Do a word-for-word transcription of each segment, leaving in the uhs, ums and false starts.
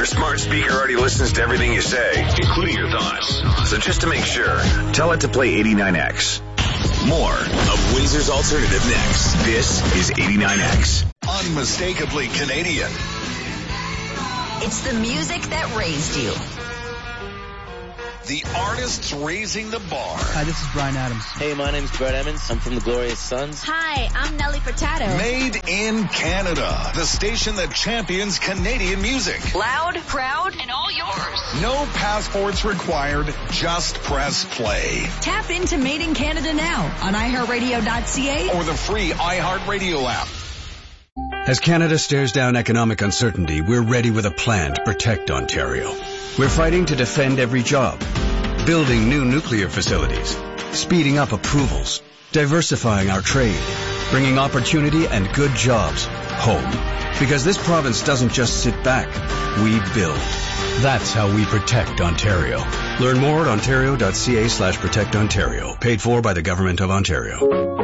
smart speaker already listens to everything you say, including your thoughts. So just to make sure, tell it to play eighty-nine X. More of Windsor's Alternative next. This is eighty-nine X. Unmistakably Canadian. It's the music that raised you. The artists raising the bar. Hi, this is Bryan Adams. Hey, my name's Brett Emmons. I'm from the Glorious Sons. Hi, I'm Nelly Furtado. Made in Canada. The station that champions Canadian music. Loud, proud, and all yours. No passports required. Just press play. Tap into Made in Canada now on i heart radio dot c a or the free iHeartRadio app. As Canada stares down economic uncertainty, we're ready with a plan to protect Ontario. We're fighting to defend every job, building new nuclear facilities, speeding up approvals, diversifying our trade, bringing opportunity and good jobs home. Because this province doesn't just sit back, we build. That's how we protect Ontario. Learn more at ontario dot c a slash protect Ontario. Paid for by the Government of Ontario.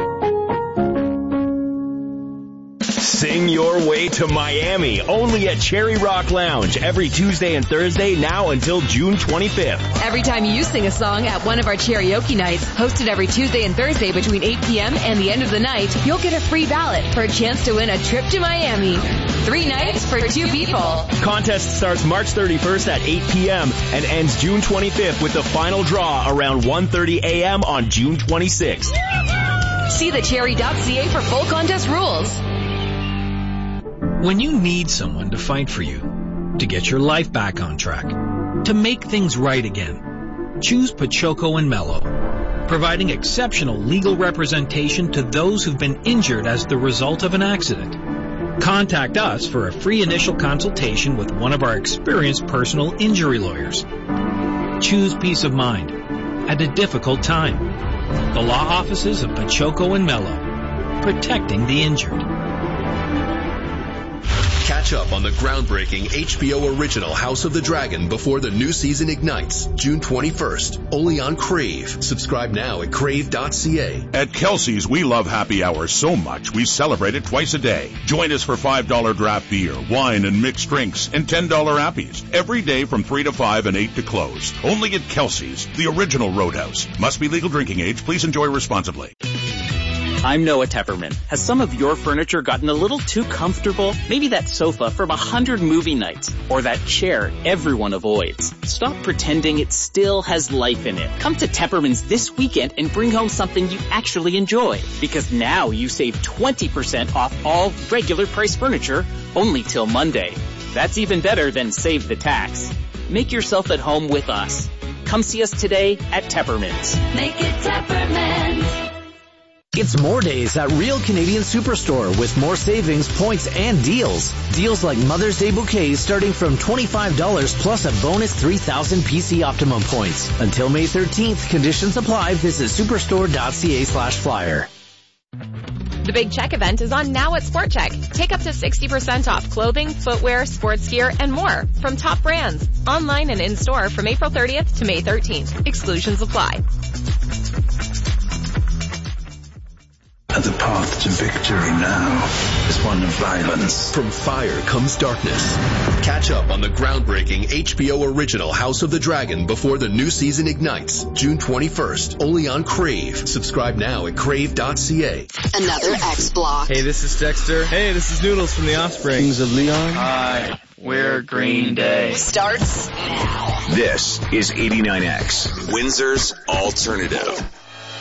Sing your way to Miami, only at Cherry Rock Lounge, every Tuesday and Thursday, now until June twenty-fifth. Every time you sing a song at one of our karaoke nights, hosted every Tuesday and Thursday between eight p.m. and the end of the night, you'll get a free ballot for a chance to win a trip to Miami. Three nights for two people. Contest starts March thirty-first at eight p.m. and ends June twenty-fifth with the final draw around one thirty a.m. on June twenty-sixth. See the cherry dot c a for full contest rules. When you need someone to fight for you, to get your life back on track, to make things right again, choose Pachoco and Mello, providing exceptional legal representation to those who've been injured as the result of an accident. Contact us for a free initial consultation with one of our experienced personal injury lawyers. Choose peace of mind at a difficult time. The law offices of Pachoco and Mello, protecting the injured. Catch up on the groundbreaking H B O original House of the Dragon before the new season ignites, June twenty-first, only on Crave. Subscribe now at crave dot c a. At Kelsey's, we love happy hour so much we celebrate it twice a day. Join us for five dollars draft beer, wine, and mixed drinks, and ten dollars appies. Every day from three to five and eight to close. Only at Kelsey's, the original Roadhouse. Must be legal drinking age. Please enjoy responsibly. I'm Noah Tepperman. Has some of your furniture gotten a little too comfortable? Maybe that sofa from a hundred movie nights, or that chair everyone avoids. Stop pretending it still has life in it. Come to Tepperman's this weekend and bring home something you actually enjoy. Because now you save twenty percent off all regular price furniture, only till Monday. That's even better than save the tax. Make yourself at home with us. Come see us today at Tepperman's. Make it Tepperman's. It's more days at Real Canadian Superstore with more savings, points, and deals. Deals like Mother's Day bouquets starting from twenty-five dollars plus a bonus three thousand P C Optimum points. Until May thirteenth, conditions apply. Visit superstore dot c a slash flyer. The Big Check event is on now at Sport Check. Take up to sixty percent off clothing, footwear, sports gear, and more from top brands. Online and in-store from April thirtieth to May thirteenth. Exclusions apply. The path to victory now is one of violence. From fire comes darkness. Catch up on the groundbreaking H B O original House of the Dragon before the new season ignites, June twenty-first, only on Crave. Subscribe now at crave dot c a. Another X Block. Hey, this is Dexter. Hey, this is Noodles from The Offspring. Kings of Leon. Hi, we're Green Day. Starts now. This is eighty-nine X, Windsor's Alternative.